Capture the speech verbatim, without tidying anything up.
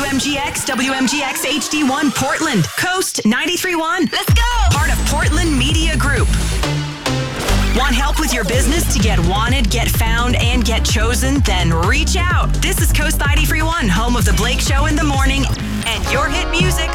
M G X, W M G X H D one Portland, Coast ninety-three point one. Let's go! Part of Portland Media Group. Want help with your business to get wanted, get found, and get chosen? Then reach out. This is Coast ninety-three point one, home of The Blake Show in the morning, and your hit music